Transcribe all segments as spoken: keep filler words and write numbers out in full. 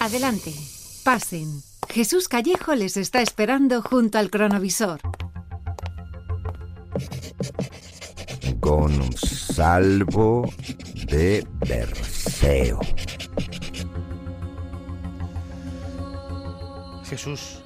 Adelante, pasen. Jesús Callejo les está esperando junto al cronovisor. Gonzalo de Berceo. Jesús,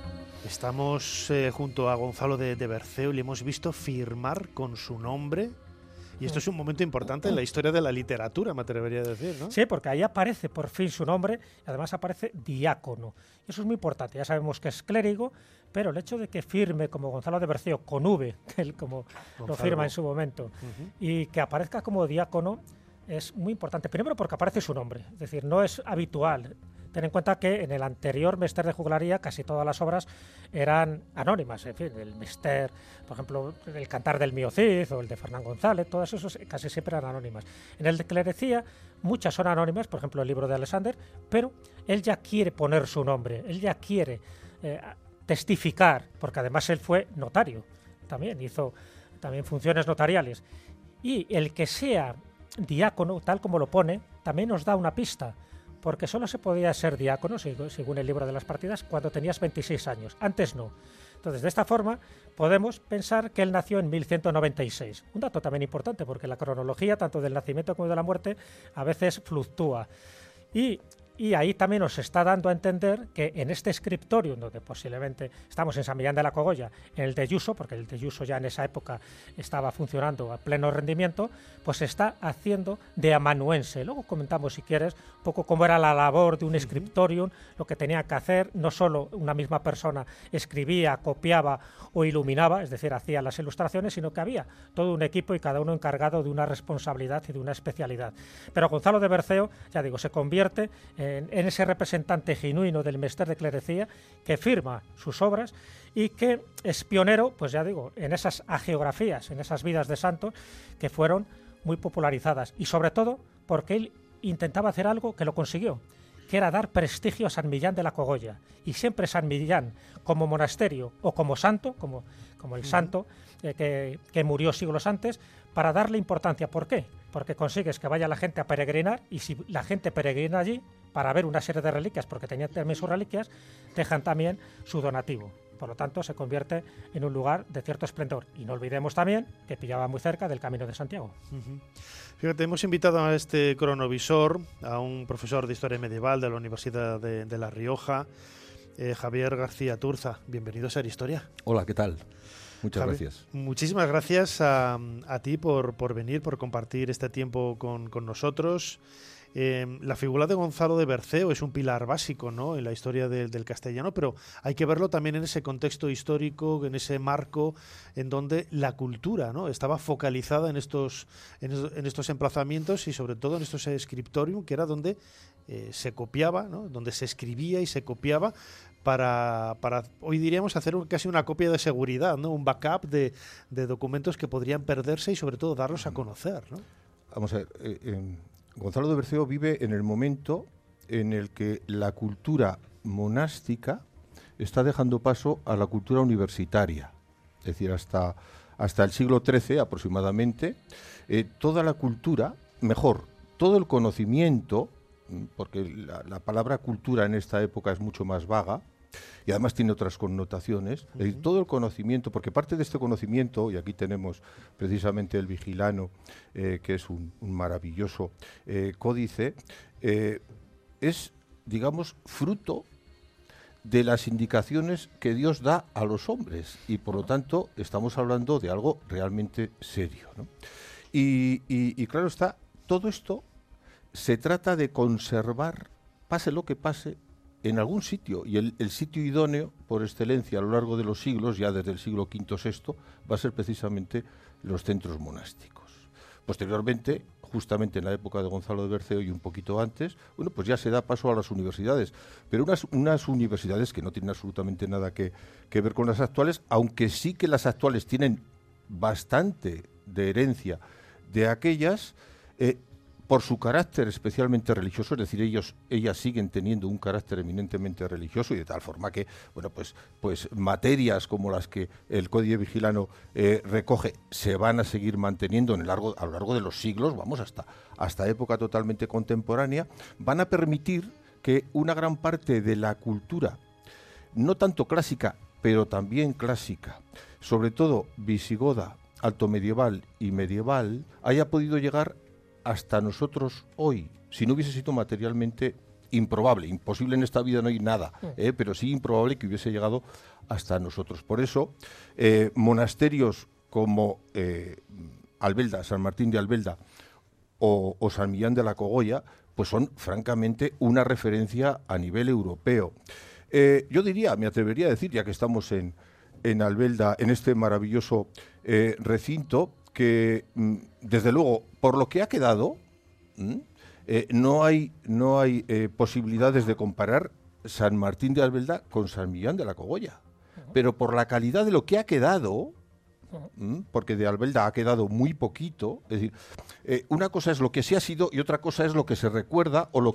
estamos eh, junto a Gonzalo de, de Berceo y le hemos visto firmar con su nombre. Y esto es un momento importante en la historia de la literatura, me atrevería a decir, ¿no? Sí, porque ahí aparece por fin su nombre y además aparece diácono. Y eso es muy importante. Ya sabemos que es clérigo, pero el hecho de que firme como Gonzalo de Berceo con V, que él como Gonzalo lo firma en su momento, uh-huh. y que aparezca como diácono es muy importante. Primero porque aparece su nombre, es decir, no es habitual. Ten en cuenta que en el anterior Mester de Juglaría casi todas las obras eran anónimas, en fin, el Mester, por ejemplo, el Cantar del Mío Cid o el de Fernán González, todas esos casi siempre eran anónimas. En el de Clerecía muchas son anónimas, por ejemplo el libro de Alexander, pero él ya quiere poner su nombre, él ya quiere eh, testificar, porque además él fue notario, también hizo también funciones notariales, y el que sea diácono, tal como lo pone, también nos da una pista, porque solo se podía ser diácono, según el libro de las partidas, cuando tenías veintiséis años, antes no. Entonces, de esta forma, podemos pensar que él nació en mil ciento noventa y seis. Un dato también importante, porque la cronología, tanto del nacimiento como de la muerte, a veces fluctúa. Y, y ahí también nos está dando a entender que en este scriptorium, donde posiblemente estamos en San Millán de la Cogolla, en el de Yuso, porque el de Yuso ya en esa época estaba funcionando a pleno rendimiento, pues se está haciendo de amanuense. Luego comentamos, si quieres, un poco cómo era la labor de un scriptorium, lo que tenía que hacer. No solo una misma persona escribía, copiaba o iluminaba, es decir, hacía las ilustraciones, sino que había todo un equipo y cada uno encargado de una responsabilidad y de una especialidad. Pero Gonzalo de Berceo, ya digo, se convierte en En, en ese representante genuino del Mester de Clerecía que firma sus obras y que es pionero, pues ya digo, en esas hagiografías, en esas vidas de santos que fueron muy popularizadas, y sobre todo porque él intentaba hacer algo que lo consiguió, que era dar prestigio a San Millán de la Cogolla, y siempre San Millán como monasterio o como santo, como, como el santo eh, que, que murió siglos antes, para darle importancia. ¿Por qué? Porque consigues que vaya la gente a peregrinar, y si la gente peregrina allí para ver una serie de reliquias, porque tenían también sus reliquias, dejan también su donativo. Por lo tanto, se convierte en un lugar de cierto esplendor. Y no olvidemos también que pillaba muy cerca del Camino de Santiago. Uh-huh. Fíjate, hemos invitado a este cronovisor a un profesor de Historia Medieval de la Universidad de, de La Rioja, eh, Javier García Turza. Bienvenido a Ser Historia. Hola, ¿qué tal? Muchas Javier, gracias. Muchísimas gracias a, a ti por, por venir, por compartir este tiempo con, con nosotros. Eh, la figura de Gonzalo de Berceo es un pilar básico, ¿no?, en la historia de, del castellano, pero hay que verlo también en ese contexto histórico, en ese marco en donde la cultura, ¿no?, estaba focalizada en estos, en, en estos emplazamientos y sobre todo en estos scriptorium, que era donde eh, se copiaba, ¿no?, donde se escribía y se copiaba para, para hoy diríamos hacer un, casi una copia de seguridad, ¿no?, un backup de, de documentos que podrían perderse y sobre todo darlos a conocer, ¿no? Vamos a ver, eh, eh, Gonzalo de Berceo vive en el momento en el que la cultura monástica está dejando paso a la cultura universitaria. Es decir, hasta, hasta el siglo trece aproximadamente, eh, toda la cultura, mejor, todo el conocimiento, porque la, la palabra cultura en esta época es mucho más vaga, y además tiene otras connotaciones, uh-huh. es decir, todo el conocimiento, porque parte de este conocimiento, y aquí tenemos precisamente el Vigilano, eh, que es un, un maravilloso eh, códice, eh, es, digamos, fruto de las indicaciones que Dios da a los hombres, y por lo tanto estamos hablando de algo realmente serio, ¿no? Y, y, y claro está, todo esto se trata de conservar, pase lo que pase, en algún sitio, y el, el sitio idóneo por excelencia a lo largo de los siglos, ya desde el siglo quinto sexto, va a ser precisamente los centros monásticos. Posteriormente, justamente en la época de Gonzalo de Berceo y un poquito antes, bueno, pues ya se da paso a las universidades, pero unas, unas universidades que no tienen absolutamente nada que, que ver con las actuales, aunque sí que las actuales tienen bastante de herencia de aquellas, eh, por su carácter especialmente religioso, es decir, ellos, ellas siguen teniendo un carácter eminentemente religioso, y de tal forma que, bueno, pues, pues materias como las que el Códice Vigilano eh, recoge se van a seguir manteniendo en el largo, a lo largo de los siglos, vamos, hasta, hasta época totalmente contemporánea, van a permitir que una gran parte de la cultura, no tanto clásica, pero también clásica, sobre todo visigoda, altomedieval y medieval, haya podido llegar hasta nosotros hoy, si no hubiese sido materialmente improbable. Imposible en esta vida no hay nada, ¿eh? Pero sí improbable que hubiese llegado hasta nosotros. Por eso, eh, monasterios como eh, Albelda, San Martín de Albelda o, o San Millán de la Cogolla, pues son francamente una referencia a nivel europeo. Eh, yo diría, me atrevería a decir, ya que estamos en, en Albelda, en este maravilloso eh, recinto, que mm, desde luego, por lo que ha quedado, mm, eh, no hay, no hay eh, posibilidades de comparar San Martín de Albelda con San Millán de la Cogolla. Pero por la calidad de lo que ha quedado, mm, porque de Albelda ha quedado muy poquito, es decir, eh, una cosa es lo que se ha sido y otra cosa es lo que se recuerda o lo